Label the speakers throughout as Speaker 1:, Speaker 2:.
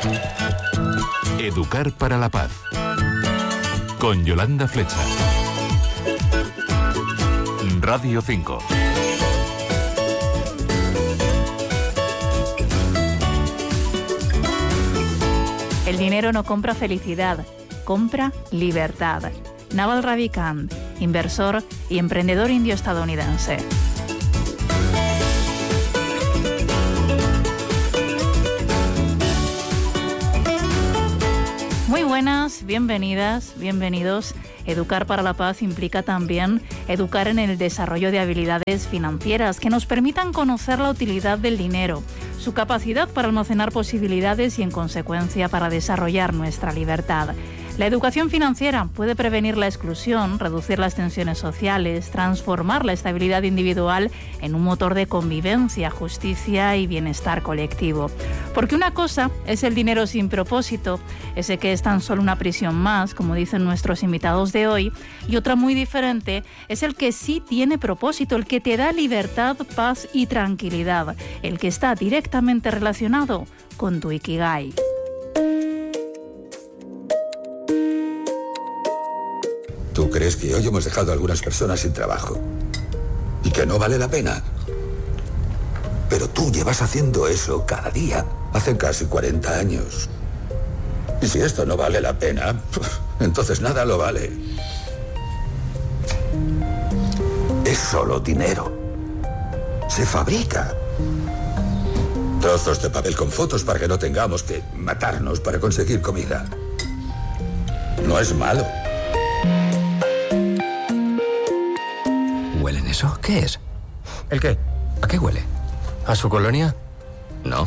Speaker 1: Educar para la paz. Con Yolanda Flecha. Radio 5.
Speaker 2: El dinero no compra felicidad, compra libertad. Naval Ravikant, inversor y emprendedor indio-estadounidense. Muy buenas, bienvenidas, bienvenidos. Educar para la paz implica también educar en el desarrollo de habilidades financieras que nos permitan conocer la utilidad del dinero, su capacidad para almacenar posibilidades y, en consecuencia, para desarrollar nuestra libertad. La educación financiera puede prevenir la exclusión, reducir las tensiones sociales, transformar la estabilidad individual en un motor de convivencia, justicia y bienestar colectivo. Porque una cosa es el dinero sin propósito, ese que es tan solo una prisión más, como dicen nuestros invitados de hoy, y otra muy diferente es el que sí tiene propósito, el que te da libertad, paz y tranquilidad, el que está directamente relacionado con tu Ikigai.
Speaker 3: ¿Tú crees que hoy hemos dejado a algunas personas sin trabajo y que no vale la pena? Pero tú llevas haciendo eso cada día, hace casi 40 años. Y si esto no vale la pena, entonces nada lo vale. Es solo dinero. Se fabrica. Trozos de papel con fotos para que no tengamos que matarnos para conseguir comida. No es malo.
Speaker 4: ¿Huelen eso? ¿Qué es?
Speaker 5: ¿El qué?
Speaker 4: ¿A qué huele?
Speaker 5: ¿A su colonia?
Speaker 4: No.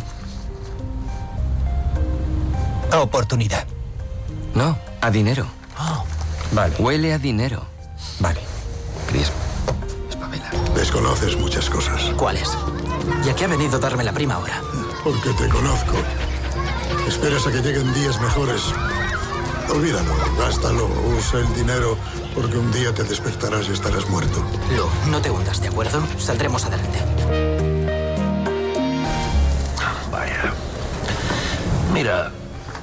Speaker 5: A oportunidad.
Speaker 4: No, a dinero.
Speaker 5: Oh, vale.
Speaker 4: Huele a dinero.
Speaker 5: Vale.
Speaker 4: Chris, espabila.
Speaker 6: Desconoces muchas cosas.
Speaker 5: ¿Cuáles? ¿Y a qué ha venido a darme la prima ahora?
Speaker 6: Porque te conozco. Esperas a que lleguen días mejores. Olvídalo, gástalo, usa el dinero, porque un día te despertarás y estarás muerto.
Speaker 5: Lu, no te hundas, ¿de acuerdo? Saldremos adelante.
Speaker 7: Vaya. Mira.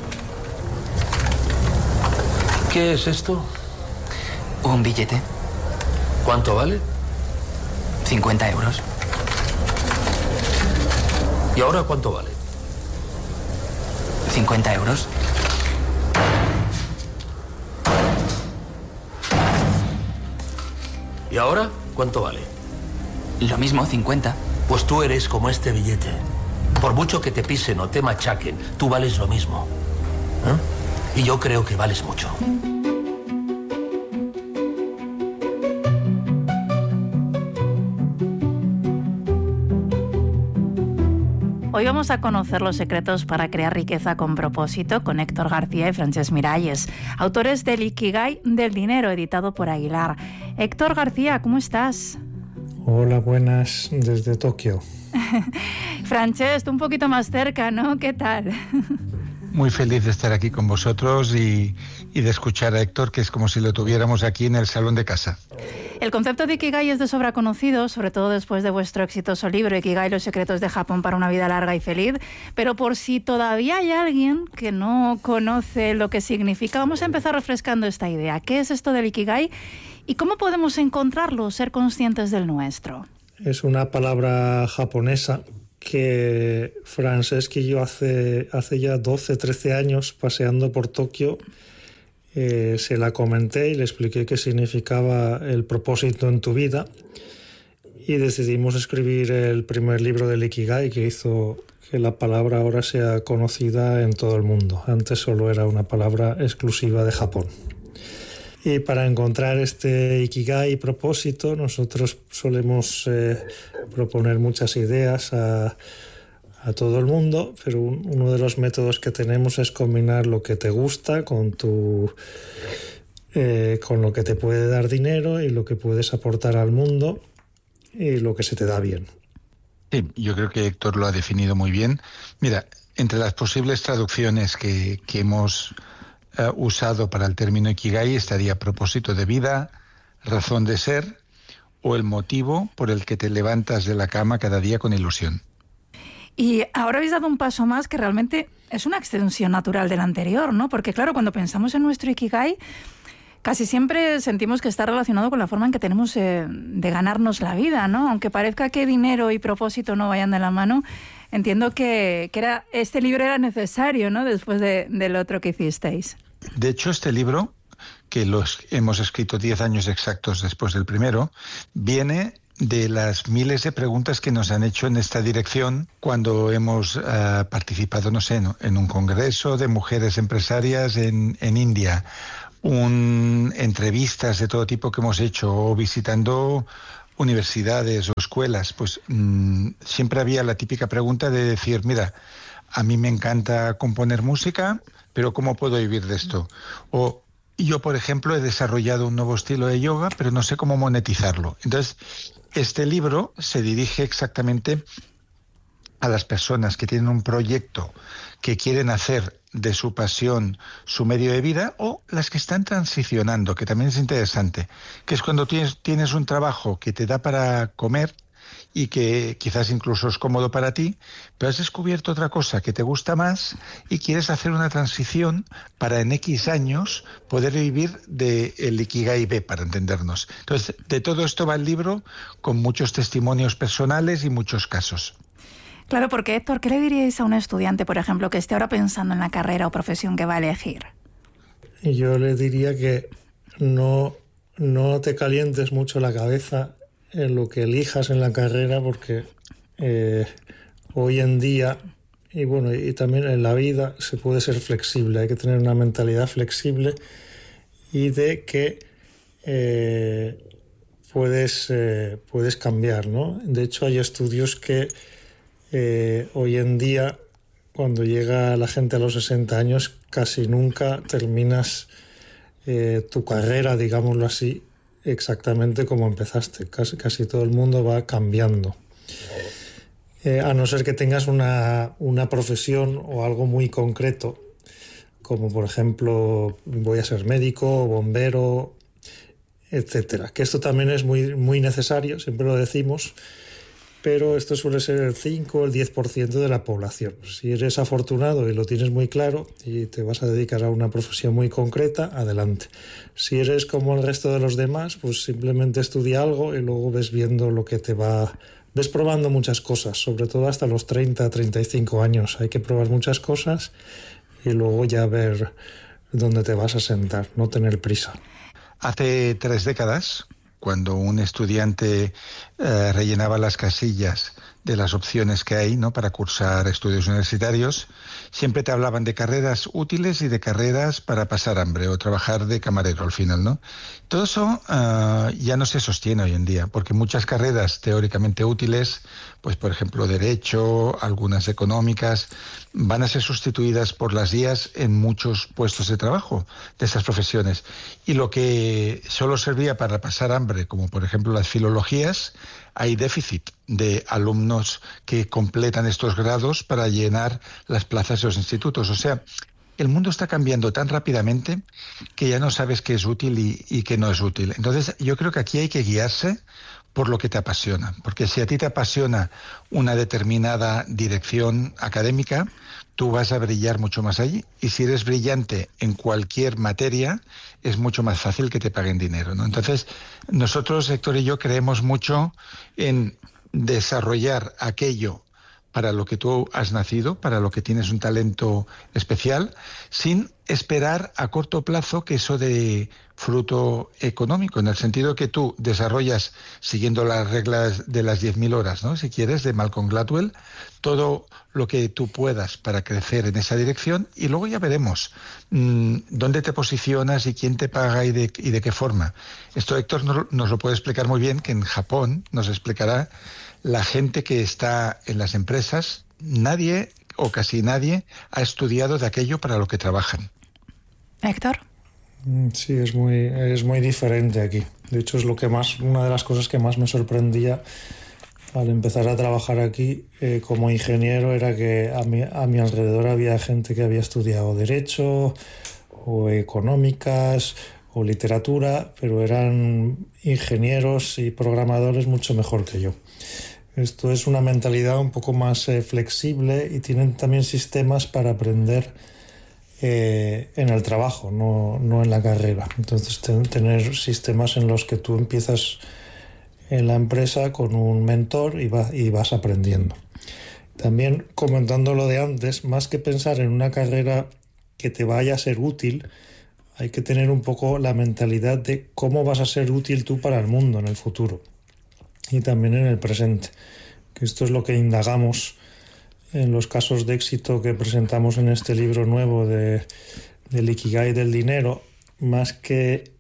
Speaker 7: ¿Qué es esto?
Speaker 5: Un billete.
Speaker 7: ¿Cuánto vale?
Speaker 5: 50 euros.
Speaker 7: ¿Y ahora cuánto vale?
Speaker 5: 50 euros.
Speaker 7: ¿Y ahora cuánto vale?
Speaker 5: Lo mismo, 50.
Speaker 7: Pues tú eres como este billete. Por mucho que te pisen o te machaquen, tú vales lo mismo. ¿Eh? Y yo creo que vales mucho.
Speaker 2: Hoy vamos a conocer los secretos para crear riqueza con propósito con Héctor García y Francesc Miralles, autores del Ikigai del dinero, editado por Aguilar. Héctor García, ¿cómo estás?
Speaker 8: Hola, buenas, desde Tokio.
Speaker 2: Francesc, un poquito más cerca, ¿no? ¿Qué tal?
Speaker 9: Muy feliz de estar aquí con vosotros y de escuchar a Héctor, que es como si lo tuviéramos aquí en el salón de casa.
Speaker 2: El concepto de Ikigai es de sobra conocido, sobre todo después de vuestro exitoso libro Ikigai, los secretos de Japón para una vida larga y feliz, pero por si todavía hay alguien que no conoce lo que significa, vamos a empezar refrescando esta idea. ¿Qué es esto del Ikigai y cómo podemos encontrarlo, ser conscientes del nuestro?
Speaker 8: Es una palabra japonesa que Francesc y yo hace ya 12, 13 años, paseando por Tokio, se la comenté y le expliqué qué significaba el propósito en tu vida, y decidimos escribir el primer libro del Ikigai, que hizo que la palabra ahora sea conocida en todo el mundo. Antes solo era una palabra exclusiva de Japón. Y para encontrar este Ikigai propósito, nosotros solemos proponer muchas ideas a todo el mundo, pero uno de los métodos que tenemos es combinar lo que te gusta con lo que te puede dar dinero y lo que puedes aportar al mundo y lo que se te da bien.
Speaker 9: Sí, yo creo que Héctor lo ha definido muy bien. Mira, entre las posibles traducciones que hemos usado para el término Ikigai estaría propósito de vida, razón de ser o el motivo por el que te levantas de la cama cada día con ilusión.
Speaker 2: Y ahora habéis dado un paso más que realmente es una extensión natural del anterior, ¿no? Porque claro, cuando pensamos en nuestro Ikigai, casi siempre sentimos que está relacionado con la forma en que tenemos de ganarnos la vida, ¿no? Aunque parezca que dinero y propósito no vayan de la mano, entiendo que este libro era necesario, ¿no? Después del otro que hicisteis.
Speaker 9: De hecho, este libro, que hemos escrito 10 años exactos después del primero, viene de las miles de preguntas que nos han hecho en esta dirección cuando hemos participado, no sé, en un congreso de mujeres empresarias en India, entrevistas de todo tipo que hemos hecho, o visitando universidades o escuelas. Pues siempre había la típica pregunta de decir, mira, a mí me encanta componer música, pero ¿cómo puedo vivir de esto? O yo, por ejemplo, he desarrollado un nuevo estilo de yoga, pero no sé cómo monetizarlo. Entonces, este libro se dirige exactamente a las personas que tienen un proyecto que quieren hacer de su pasión su medio de vida, o las que están transicionando, que también es interesante, que es cuando tienes un trabajo que te da para comer y que quizás incluso es cómodo para ti, pero has descubierto otra cosa que te gusta más y quieres hacer una transición para en X años poder vivir del Ikigai B, para entendernos. Entonces, de todo esto va el libro, con muchos testimonios personales y muchos casos.
Speaker 2: Claro, porque Héctor, ¿qué le diríais a un estudiante, por ejemplo, que esté ahora pensando en la carrera o profesión que va a elegir?
Speaker 8: Yo le diría que no te calientes mucho la cabeza en lo que elijas en la carrera, porque hoy en día, y bueno, y también en la vida, se puede ser flexible. Hay que tener una mentalidad flexible y de que puedes cambiar, ¿no? De hecho, hay estudios que hoy en día, cuando llega la gente a los 60 años, casi nunca terminas tu carrera, digámoslo así, exactamente como empezaste. Casi todo el mundo va cambiando. A no ser que tengas una profesión o algo muy concreto, como por ejemplo, voy a ser médico, bombero, etcétera. Que esto también es muy, muy necesario, siempre lo decimos, pero esto suele ser el 5 o el 10% de la población. Si eres afortunado y lo tienes muy claro y te vas a dedicar a una profesión muy concreta, adelante. Si eres como el resto de los demás, pues simplemente estudia algo y luego ves viendo lo que te va... Ves probando muchas cosas, sobre todo hasta los 30, 35 años. Hay que probar muchas cosas y luego ya ver dónde te vas a sentar, no tener prisa.
Speaker 9: Hace 3 décadas, cuando un estudiante rellenaba las casillas de las opciones que hay, ¿no?, para cursar estudios universitarios, siempre te hablaban de carreras útiles y de carreras para pasar hambre o trabajar de camarero al final, ¿no? Todo eso ya no se sostiene hoy en día, porque muchas carreras teóricamente útiles, pues por ejemplo Derecho, algunas económicas, van a ser sustituidas por las IAs en muchos puestos de trabajo de esas profesiones. Y lo que solo servía para pasar hambre, como por ejemplo las filologías, hay déficit de alumnos que completan estos grados para llenar las plazas de los institutos. O sea, el mundo está cambiando tan rápidamente que ya no sabes qué es útil y qué no es útil. Entonces, yo creo que aquí hay que guiarse por lo que te apasiona. Porque si a ti te apasiona una determinada dirección académica, tú vas a brillar mucho más allí. Y si eres brillante en cualquier materia, es mucho más fácil que te paguen dinero, ¿no? Entonces, nosotros, Héctor y yo, creemos mucho en desarrollar aquello para lo que tú has nacido, para lo que tienes un talento especial, sin esperar a corto plazo que eso dé fruto económico, en el sentido que tú desarrollas, siguiendo las reglas de las 10.000 horas, ¿no?, si quieres, de Malcolm Gladwell, todo lo que tú puedas para crecer en esa dirección, y luego ya veremos dónde te posicionas y quién te paga y de qué forma. Esto Héctor nos lo puede explicar muy bien, que en Japón nos explicará la gente que está en las empresas. Nadie o casi nadie ha estudiado de aquello para lo que trabajan.
Speaker 2: Héctor.
Speaker 8: Sí, es muy diferente aquí. De hecho, es una de las cosas que más me sorprendía al empezar a trabajar aquí como ingeniero, era que a mi alrededor había gente que había estudiado Derecho o Económicas o Literatura, pero eran ingenieros y programadores mucho mejor que yo. Esto es una mentalidad un poco más flexible y tienen también sistemas para aprender en el trabajo, no en la carrera. Entonces tener sistemas en los que tú empiezas en la empresa con un mentor y vas aprendiendo. También comentando lo de antes, más que pensar en una carrera que te vaya a ser útil, hay que tener un poco la mentalidad de cómo vas a ser útil tú para el mundo en el futuro y también en el presente. Que esto es lo que indagamos en los casos de éxito que presentamos en este libro nuevo del Ikigai del dinero. Más que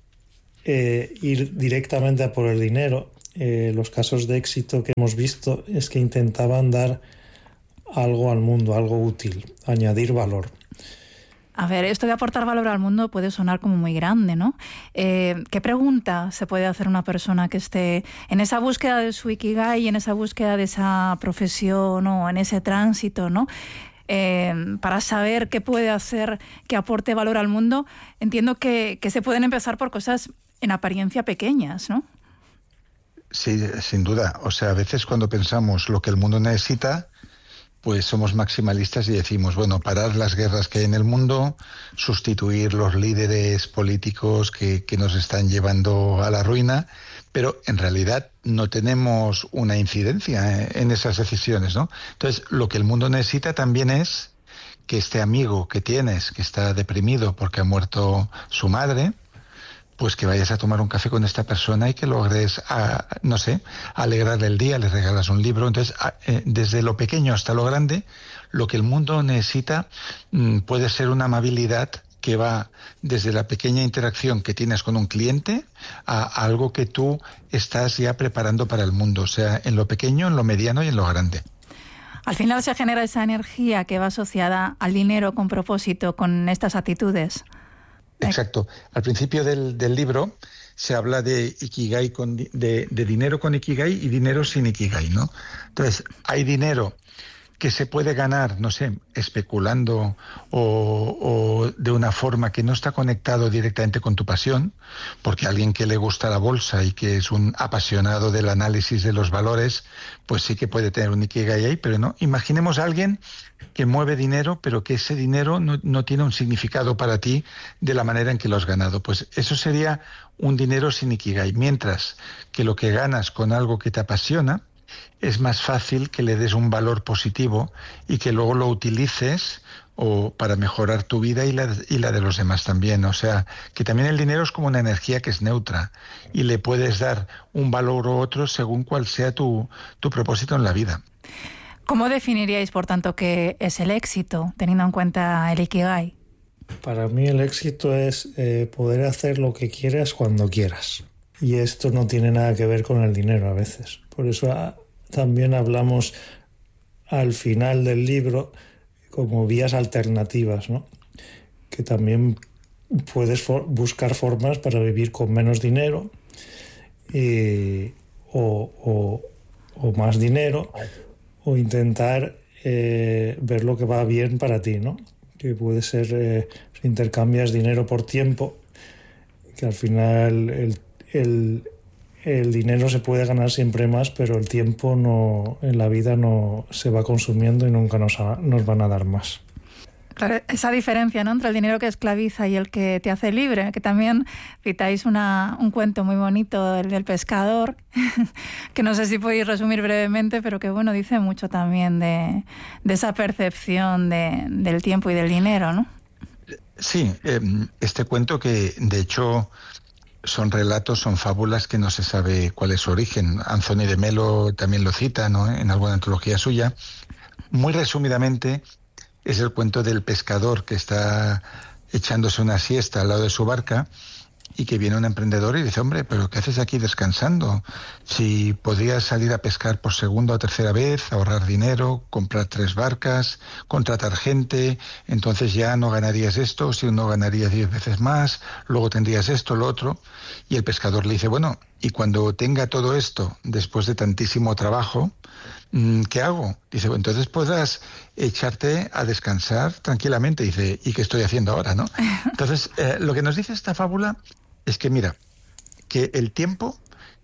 Speaker 8: ir directamente a por el dinero, los casos de éxito que hemos visto es que intentaban dar algo al mundo, algo útil, añadir valor.
Speaker 2: A ver, esto de aportar valor al mundo puede sonar como muy grande, ¿no? ¿Qué pregunta se puede hacer una persona que esté en esa búsqueda de su Ikigai, en esa búsqueda de esa profesión o en ese tránsito, ¿no? Para saber qué puede hacer que aporte valor al mundo? Entiendo que se pueden empezar por cosas en apariencia pequeñas, ¿no?
Speaker 9: Sí, sin duda. O sea, a veces cuando pensamos lo que el mundo necesita, pues somos maximalistas y decimos, bueno, parar las guerras que hay en el mundo, sustituir los líderes políticos que nos están llevando a la ruina, pero en realidad no tenemos una incidencia en esas decisiones, ¿no? Entonces, lo que el mundo necesita también es que este amigo que tienes, que está deprimido porque ha muerto su madre, pues que vayas a tomar un café con esta persona y que logres, no sé, alegrarle el día, le regalas un libro. Entonces, desde lo pequeño hasta lo grande, lo que el mundo necesita puede ser una amabilidad que va desde la pequeña interacción que tienes con un cliente a algo que tú estás ya preparando para el mundo, o sea, en lo pequeño, en lo mediano y en lo grande.
Speaker 2: Al final se genera esa energía que va asociada al dinero con propósito, con estas actitudes.
Speaker 9: Exacto. Al principio del libro se habla de Ikigai de dinero con Ikigai y dinero sin Ikigai, ¿no? Entonces, hay dinero que se puede ganar, no sé, especulando o de una forma que no está conectado directamente con tu pasión, porque alguien que le gusta la bolsa y que es un apasionado del análisis de los valores, pues sí que puede tener un Ikigai ahí, pero no. Imaginemos a alguien que mueve dinero, pero que ese dinero no tiene un significado para ti de la manera en que lo has ganado. Pues eso sería un dinero sin Ikigai, mientras que lo que ganas con algo que te apasiona es más fácil que le des un valor positivo y que luego lo utilices o para mejorar tu vida y la de los demás también. O sea, que también el dinero es como una energía que es neutra y le puedes dar un valor u otro según cuál sea tu propósito en la vida.
Speaker 2: ¿Cómo definiríais, por tanto, qué es el éxito, teniendo en cuenta el Ikigai?
Speaker 8: Para mí el éxito es poder hacer lo que quieras cuando quieras. Y esto no tiene nada que ver con el dinero a veces. Por eso también hablamos al final del libro como vías alternativas, ¿no? Que también puedes buscar formas para vivir con menos dinero o más dinero, o intentar ver lo que va bien para ti, ¿no? Que puede ser si intercambias dinero por tiempo, que al final el dinero se puede ganar siempre más, pero el tiempo no, en la vida no se va consumiendo y nunca nos van a dar más.
Speaker 2: Claro, esa diferencia, ¿no?, entre el dinero que esclaviza y el que te hace libre, que también citáis un cuento muy bonito, el del pescador, que no sé si podéis resumir brevemente, pero que bueno, dice mucho también de esa percepción del tiempo y del dinero, ¿no?
Speaker 9: Sí, este cuento que de hecho son relatos, son fábulas que no se sabe cuál es su origen. Anthony de Melo también lo cita, ¿no?, en alguna antología suya. Muy resumidamente, es el cuento del pescador que está echándose una siesta al lado de su barca y que viene un emprendedor y dice, hombre, ¿pero qué haces aquí descansando? Si podrías salir a pescar por segunda o tercera vez, ahorrar dinero, comprar 3 barcas, contratar gente, entonces ya no ganarías esto, si no ganarías 10 veces más, luego tendrías esto, lo otro. Y el pescador le dice, bueno, y cuando tenga todo esto, después de tantísimo trabajo, ¿qué hago? Dice, bueno, entonces podrás echarte a descansar tranquilamente. Dice, ¿y qué estoy haciendo ahora, no? Entonces, lo que nos dice esta fábula es que, mira, que el tiempo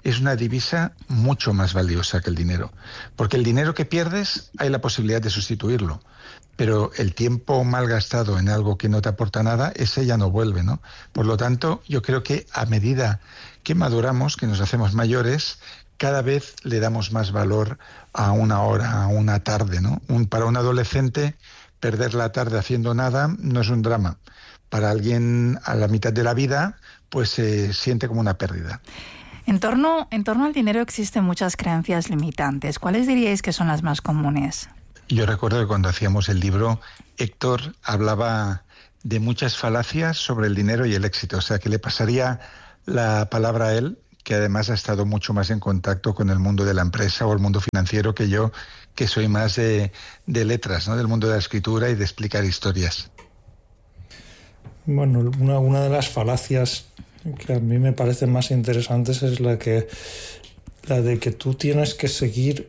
Speaker 9: es una divisa mucho más valiosa que el dinero. Porque el dinero que pierdes hay la posibilidad de sustituirlo. Pero el tiempo mal gastado en algo que no te aporta nada, ese ya no vuelve, ¿no? Por lo tanto, yo creo que a medida que maduramos, que nos hacemos mayores, cada vez le damos más valor a una hora, a una tarde, ¿no? Para un adolescente, perder la tarde haciendo nada no es un drama. Para alguien a la mitad de la vida, pues se siente como una pérdida.
Speaker 2: En torno al dinero existen muchas creencias limitantes. ¿Cuáles diríais que son las más comunes?
Speaker 9: Yo recuerdo que cuando hacíamos el libro, Héctor hablaba de muchas falacias sobre el dinero y el éxito. O sea, que le pasaría la palabra a él, que además ha estado mucho más en contacto con el mundo de la empresa o el mundo financiero que yo, que soy más de letras, ¿no? Del mundo de la escritura y de explicar historias.
Speaker 8: Bueno, una de las falacias que a mí me parecen más interesantes es la de que tú tienes que seguir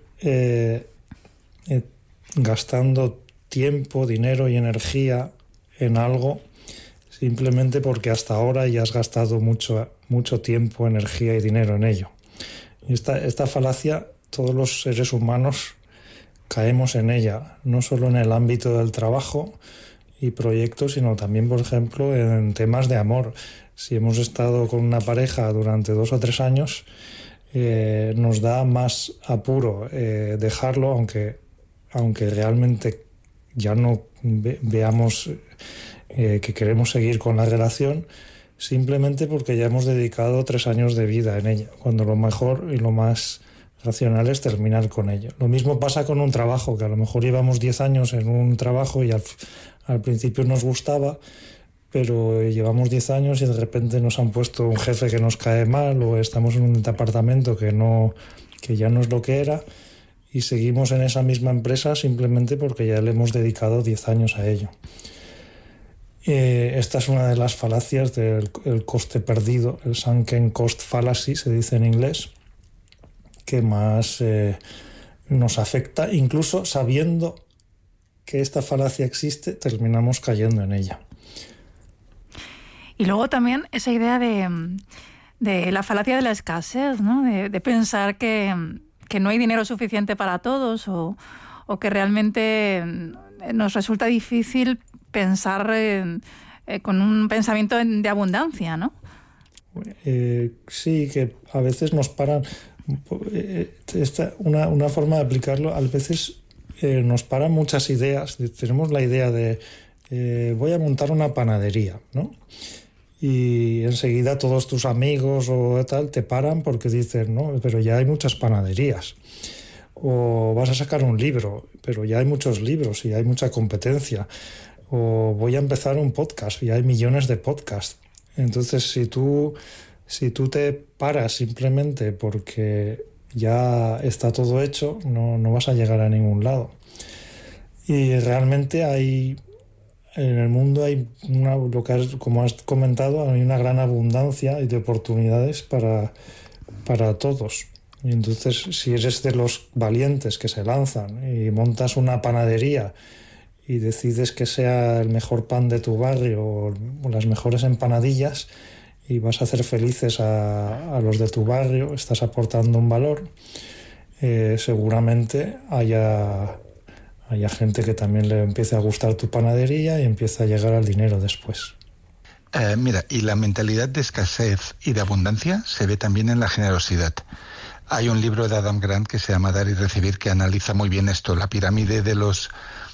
Speaker 8: gastando tiempo, dinero y energía en algo simplemente porque hasta ahora ya has gastado mucho tiempo, energía y dinero en ello. Y esta falacia, todos los seres humanos caemos en ella, no solo en el ámbito del trabajo y proyectos, sino también, por ejemplo, en temas de amor. Si hemos estado con una pareja durante 2 o 3 años, nos da más apuro dejarlo, aunque realmente ya no veamos que queremos seguir con la relación, simplemente porque ya hemos dedicado 3 años de vida en ella, cuando lo mejor y lo más racional es terminar con ello. Lo mismo pasa con un trabajo, que a lo mejor llevamos 10 años en un trabajo y al principio nos gustaba, pero llevamos 10 años y de repente nos han puesto un jefe que nos cae mal, o estamos en un departamento que ya no es lo que era, y seguimos en esa misma empresa simplemente porque ya le hemos dedicado 10 años a ello. Esta es una de las falacias del coste perdido, el sunken cost fallacy, se dice en inglés, que más nos afecta. Incluso sabiendo que esta falacia existe, terminamos cayendo en ella.
Speaker 2: Y luego también esa idea de la falacia de la escasez, ¿no? De pensar que no hay dinero suficiente para todos, o que realmente nos resulta difícil pensar con un pensamiento de abundancia, ¿no?
Speaker 8: Sí, que a veces nos paran. Una forma de aplicarlo, a veces nos paran muchas ideas. Tenemos la idea de voy a montar una panadería, ¿no? Y enseguida todos tus amigos o tal te paran porque dicen, no, pero ya hay muchas panaderías. O vas a sacar un libro, pero ya hay muchos libros y hay mucha competencia. O voy a empezar un podcast y hay millones de podcasts. Entonces, si tú te paras simplemente porque ya está todo hecho, no vas a llegar a ningún lado. Y realmente en el mundo hay como has comentado, hay una gran abundancia de oportunidades para todos. Y entonces, si eres de los valientes que se lanzan y montas una panadería y decides que sea el mejor pan de tu barrio o las mejores empanadillas y vas a hacer felices a los de tu barrio, estás aportando un valor, seguramente haya gente que también le empiece a gustar tu panadería y empieza a llegar al dinero después.
Speaker 9: Mira, y la mentalidad de escasez y de abundancia se ve también en la generosidad. Hay un libro de Adam Grant que se llama Dar y Recibir, que analiza muy bien esto, la pirámide de los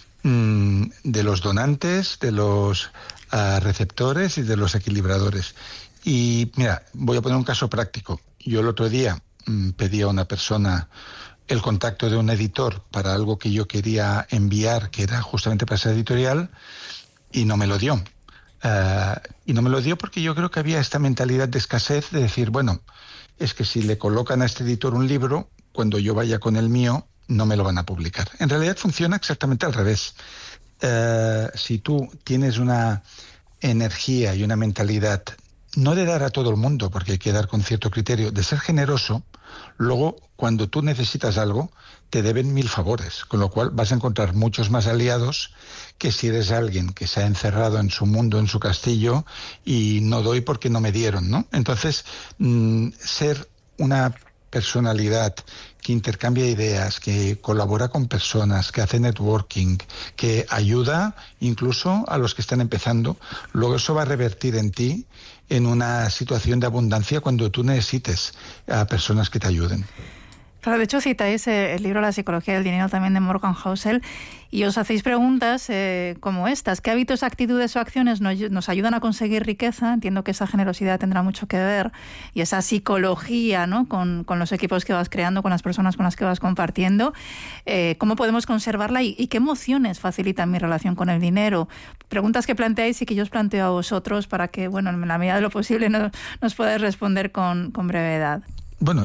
Speaker 9: donantes, de los receptores y de los equilibradores. Y mira, voy a poner un caso práctico. Yo el otro día pedí a una persona el contacto de un editor para algo que yo quería enviar, que era justamente para esa editorial, y no me lo dio. Y no me lo dio porque yo creo que había esta mentalidad de escasez de decir, bueno, es que si le colocan a este editor un libro, cuando yo vaya con el mío, no me lo van a publicar. En realidad funciona exactamente al revés. Si tú tienes una energía y una mentalidad, no de dar a todo el mundo, porque hay que dar con cierto criterio, de ser generoso, luego cuando tú necesitas algo, te deben 1000 favores, con lo cual vas a encontrar muchos más aliados que si eres alguien que se ha encerrado en su mundo, en su castillo, y no doy porque no me dieron, ¿no? Entonces, ser una personalidad, que intercambia ideas, que colabora con personas, que hace networking, que ayuda incluso a los que están empezando, luego eso va a revertir en ti en una situación de abundancia cuando tú necesites a personas que te ayuden.
Speaker 2: Claro, de hecho citáis el libro La psicología del dinero también de Morgan Housel y os hacéis preguntas como estas. ¿Qué hábitos, actitudes o acciones nos ayudan a conseguir riqueza? Entiendo que esa generosidad tendrá mucho que ver y esa psicología, ¿no? con los equipos que vas creando, con las personas con las que vas compartiendo. ¿Cómo podemos conservarla y qué emociones facilitan mi relación con el dinero? Preguntas que planteáis y que yo os planteo a vosotros para que, bueno, en la medida de lo posible nos podáis responder con brevedad.
Speaker 9: Bueno,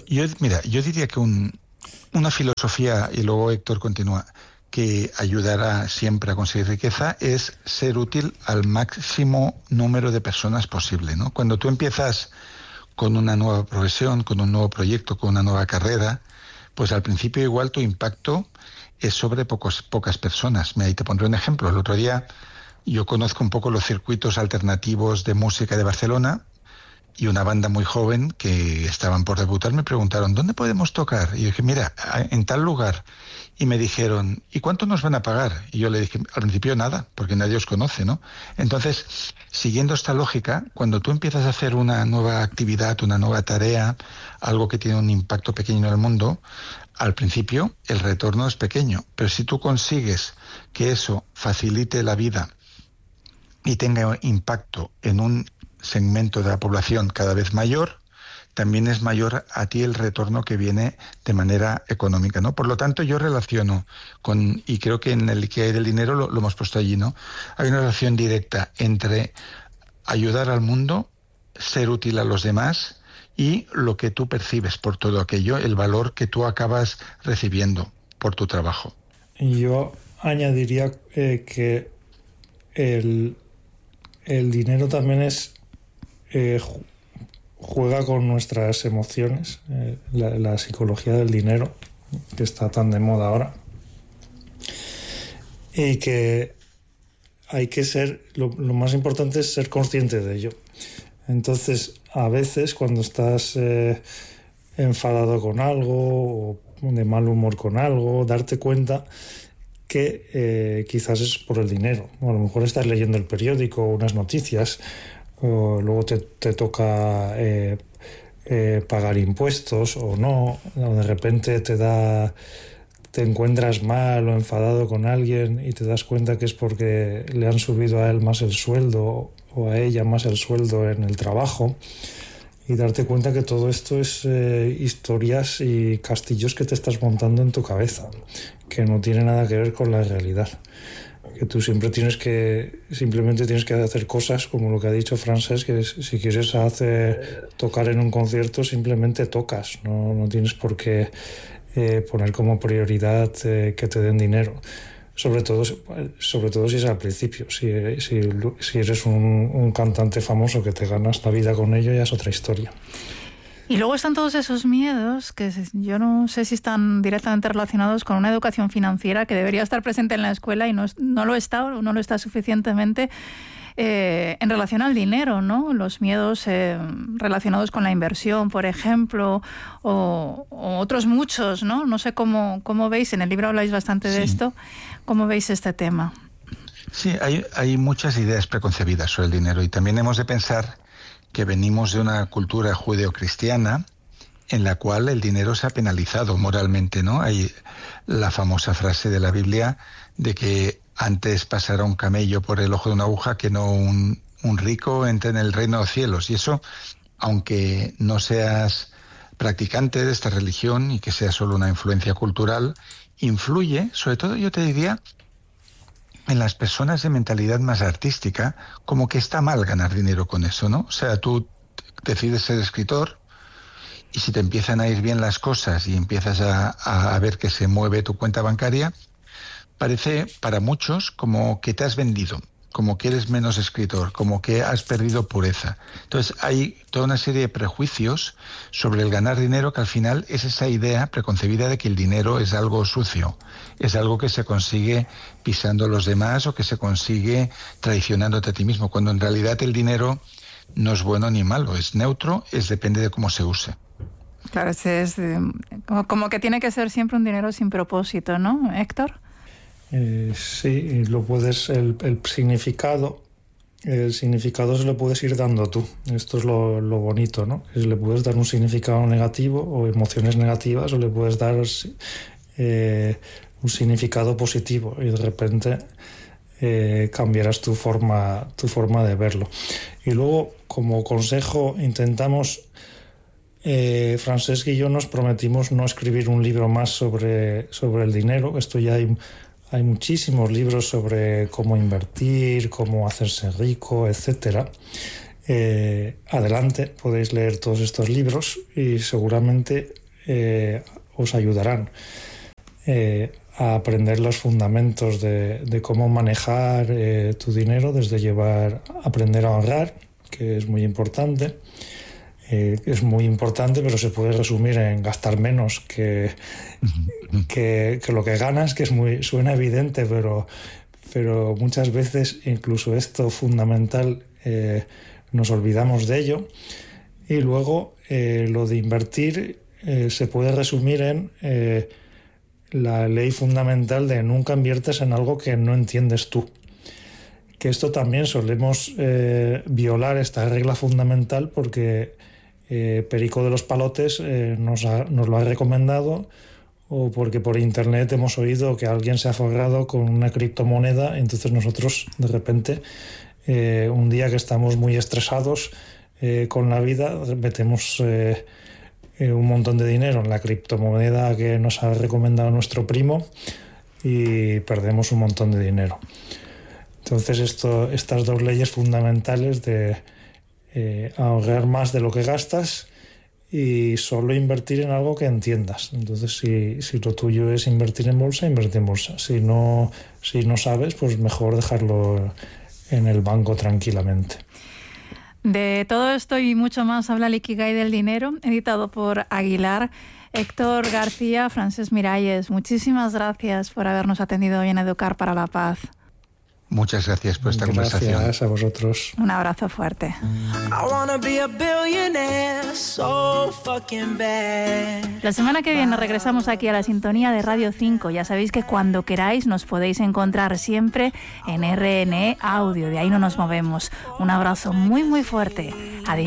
Speaker 9: yo diría que una filosofía, y luego Héctor continúa, que ayudará siempre a conseguir riqueza es ser útil al máximo número de personas posible, ¿no? Cuando tú empiezas con una nueva profesión, con un nuevo proyecto, con una nueva carrera, pues al principio igual tu impacto es sobre pocas personas. Ahí te pondré un ejemplo. El otro día yo conozco un poco los circuitos alternativos de música de Barcelona, y una banda muy joven que estaban por debutar me preguntaron, ¿dónde podemos tocar? Y yo dije, mira, en tal lugar. Y me dijeron, ¿y cuánto nos van a pagar? Y yo le dije, al principio nada, porque nadie os conoce, ¿no? Entonces, siguiendo esta lógica, cuando tú empiezas a hacer una nueva actividad, una nueva tarea, algo que tiene un impacto pequeño en el mundo, al principio el retorno es pequeño. Pero si tú consigues que eso facilite la vida y tenga impacto en un segmento de la población cada vez mayor, también es mayor a ti el retorno que viene de manera económica, ¿no? Por lo tanto, yo relaciono con, y creo que en el Ikigai del dinero lo hemos puesto allí, ¿no? Hay una relación directa entre ayudar al mundo, ser útil a los demás y lo que tú percibes por todo aquello, el valor que tú acabas recibiendo por tu trabajo.
Speaker 8: Yo añadiría que el dinero también juega con nuestras emociones, la psicología del dinero, que está tan de moda ahora, y que hay que ser, lo más importante es ser consciente de ello. Entonces, a veces cuando estás enfadado con algo o de mal humor con algo, darte cuenta que quizás es por el dinero, o a lo mejor estás leyendo el periódico, unas noticias, o luego te toca pagar impuestos o no, o de repente te encuentras mal o enfadado con alguien y te das cuenta que es porque le han subido a él más el sueldo o a ella más el sueldo en el trabajo, y darte cuenta que todo esto es historias y castillos que te estás montando en tu cabeza, que no tiene nada que ver con la realidad. Que tú simplemente tienes que hacer cosas como lo que ha dicho Francesc, que si quieres tocar en un concierto, simplemente tocas, no tienes por qué poner como prioridad que te den dinero, sobre todo si es al principio. Si eres un cantante famoso que te ganas la vida con ello, ya es otra historia.
Speaker 2: Y luego están todos esos miedos que yo no sé si están directamente relacionados con una educación financiera que debería estar presente en la escuela y no lo está, o no lo está suficientemente en relación al dinero, ¿no? Los miedos relacionados con la inversión, por ejemplo, o otros muchos, ¿no? No sé cómo veis, en el libro habláis bastante de esto, ¿cómo veis este tema?
Speaker 9: Sí, hay muchas ideas preconcebidas sobre el dinero y también hemos de pensar que venimos de una cultura judeocristiana en la cual el dinero se ha penalizado moralmente, ¿no? Hay la famosa frase de la Biblia de que antes pasará un camello por el ojo de una aguja que no un rico entre en el reino de los cielos. Y eso, aunque no seas practicante de esta religión y que sea solo una influencia cultural, influye, sobre todo yo te diría, en las personas de mentalidad más artística, como que está mal ganar dinero con eso, ¿no? O sea, tú decides ser escritor y si te empiezan a ir bien las cosas y empiezas a ver que se mueve tu cuenta bancaria, parece para muchos como que te has vendido, como que eres menos escritor, como que has perdido pureza. Entonces hay toda una serie de prejuicios sobre el ganar dinero que al final es esa idea preconcebida de que el dinero es algo sucio, es algo que se consigue pisando a los demás o que se consigue traicionándote a ti mismo, cuando en realidad el dinero no es bueno ni malo, es neutro, depende de cómo se use.
Speaker 2: Claro, es como que tiene que ser siempre un dinero sin propósito, ¿no, Héctor?
Speaker 8: Sí, lo puedes, el significado se lo puedes ir dando tú. Esto es lo bonito, ¿no? Le puedes dar un significado negativo o emociones negativas, o le puedes dar un significado positivo, y de repente cambiarás tu forma de verlo. Y luego, como consejo, intentamos, Francesc y yo nos prometimos no escribir un libro más sobre el dinero. Esto ya hay muchísimos libros sobre cómo invertir, cómo hacerse rico, etc. Adelante, podéis leer todos estos libros y seguramente os ayudarán a aprender los fundamentos de cómo manejar tu dinero, desde aprender a ahorrar, que es muy importante. Es muy importante, pero se puede resumir en gastar menos que lo que ganas, que suena evidente, pero muchas veces incluso esto fundamental nos olvidamos de ello. Y luego lo de invertir se puede resumir en la ley fundamental de nunca inviertes en algo que no entiendes tú. Que esto también solemos violar esta regla fundamental porque Perico de los Palotes nos lo ha recomendado, o porque por internet hemos oído que alguien se ha forrado con una criptomoneda. Entonces nosotros de repente un día que estamos muy estresados con la vida, metemos un montón de dinero en la criptomoneda que nos ha recomendado nuestro primo y perdemos un montón de dinero. Entonces estas dos leyes fundamentales de ahorrar más de lo que gastas y solo invertir en algo que entiendas. Entonces, si lo tuyo es invertir en bolsa, invierte en bolsa. Si no sabes, pues mejor dejarlo en el banco tranquilamente.
Speaker 2: De todo esto y mucho más habla el Ikigai del dinero, editado por Aguilar. Héctor García, Francesc Miralles, muchísimas gracias por habernos atendido hoy en Educar para la Paz.
Speaker 9: Muchas gracias por esta conversación.
Speaker 8: Gracias a vosotros.
Speaker 2: Un abrazo fuerte. La semana que viene regresamos aquí a la sintonía de Radio 5. Ya sabéis que cuando queráis nos podéis encontrar siempre en RNE Audio. De ahí no nos movemos. Un abrazo muy, muy fuerte. Adiós.